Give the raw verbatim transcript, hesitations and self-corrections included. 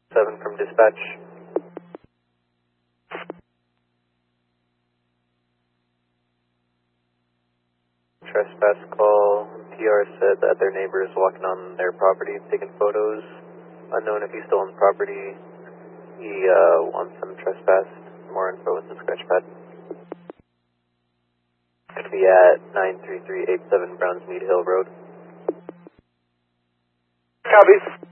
seven from dispatch. Trespass call. P R said that their neighbor is walking on their property taking photos. Unknown if he's still on the property. He uh, wants some trespass. More info with the scratch pad. Going to be at nine three three eight seven Browns Mead Hill Road. Copies.